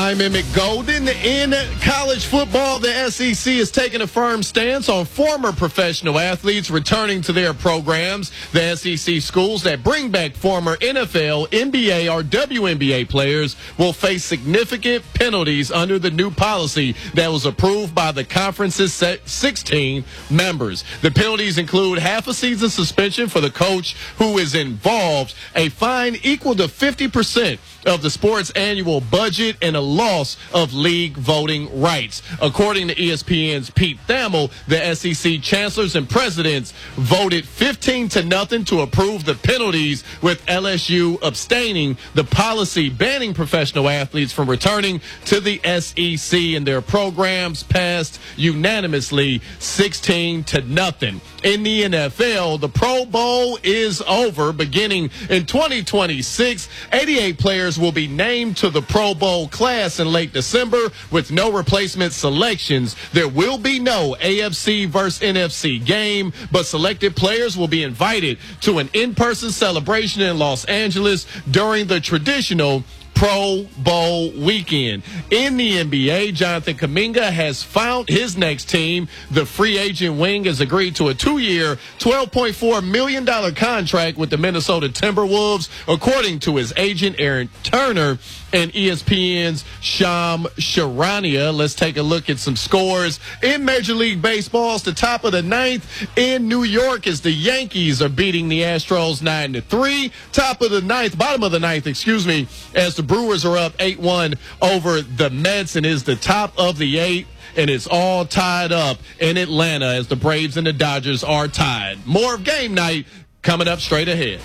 I'm Emmett Golden. In college football, the SEC is taking a firm stance on former professional athletes returning to their programs. The SEC schools that bring back former NFL, NBA, or WNBA players will face significant penalties under the new policy that was approved by the conference's 16 members. The penalties include half a season suspension for the coach who is involved, a fine equal to 50% of the sport's annual budget, and a loss of league voting rights. According to ESPN's Pete Thamel, the SEC chancellors and presidents voted 15-0 to approve the penalties, with LSU abstaining. The policy banning professional athletes from returning to the SEC and their programs passed unanimously 16-0. In the NFL, the Pro Bowl is over. Beginning in 2026, 88 players will be named to the Pro Bowl class in late December with no replacement selections. There will be no AFC versus NFC game, but selected players will be invited to an in-person celebration in Los Angeles during the traditional Pro Bowl weekend. In the NBA, Jonathan Kuminga has found his next team. The free agent wing has agreed to a 2-year, $12.4 million contract with the Minnesota Timberwolves, according to his agent, Aaron Turner, and ESPN's Sham Charania. Let's take a look at some scores in Major League Baseball. It's the top of the ninth in New York as the Yankees are beating the Astros 9-3. Bottom of the ninth, as the Brewers are up 8-1 over the Mets, and is the top of the eighth. And it's all tied up in Atlanta as the Braves and the Dodgers are tied. More of Game Night coming up straight ahead.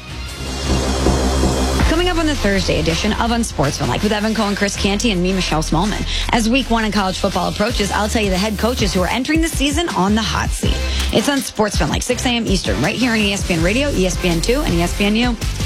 Coming up on the Thursday edition of Unsportsmanlike with Evan Cohen, Chris Canty, and me, Michelle Smallman. As week one in college football approaches, I'll tell you the head coaches who are entering the season on the hot seat. It's Unsportsmanlike, 6 a.m. Eastern, right here on ESPN Radio, ESPN2, and ESPNU.